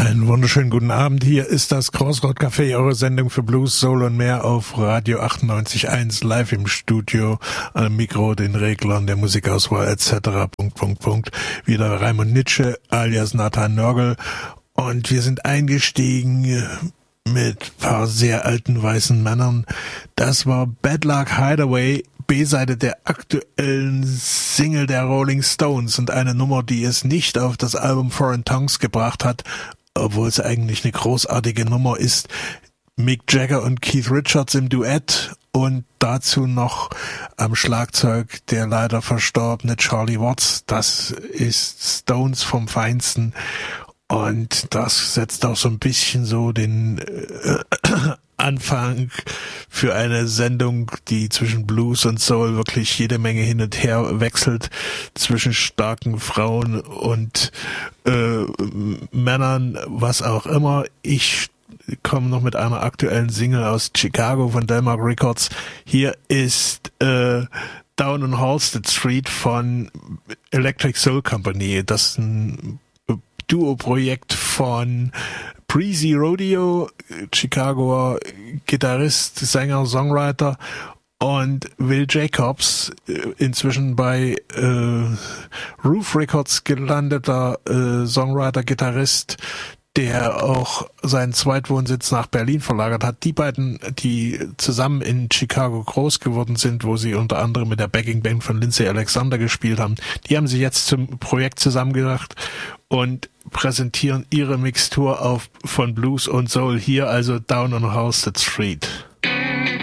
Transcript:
Einen wunderschönen guten Abend. Hier ist das Crossroad Café, eure Sendung für Blues, Soul und mehr auf Radio 98.1, live im Studio, am Mikro, den Reglern, der Musikauswahl etc. Wieder Raimund Nitsche alias Nathan Nörgel und wir sind eingestiegen mit ein paar sehr alten weißen Männern. Das war Bad Luck Hideaway, B-Seite der aktuellen Single der Rolling Stones und eine Nummer, die es nicht auf das Album Foreign Tongues gebracht hat, obwohl es eigentlich eine großartige Nummer ist. Mick Jagger und Keith Richards im Duett und dazu noch am Schlagzeug der leider verstorbene Charlie Watts. Das ist Stones vom Feinsten und das setzt auch so ein bisschen so den Anfang für eine Sendung, die zwischen Blues und Soul wirklich jede Menge hin und her wechselt, zwischen starken Frauen und Männern, was auch immer. Ich komme noch mit einer aktuellen Single aus Chicago von Delmark Records. Hier ist Down on Halsted Street von Electric Soul Company. Das ist ein Duo-Projekt von Breezy Rodeo, Chicagoer Gitarrist, Sänger, Songwriter und Will Jacobs, inzwischen bei Roof Records gelandeter Songwriter, Gitarrist, der auch seinen Zweitwohnsitz nach Berlin verlagert hat. Die beiden, die zusammen in Chicago groß geworden sind, wo sie unter anderem mit der Backing Band von Lindsay Alexander gespielt haben, die haben sich jetzt zum Projekt zusammengedacht und präsentieren ihre Mixtur von Blues und Soul hier, also Down on Halsted Street.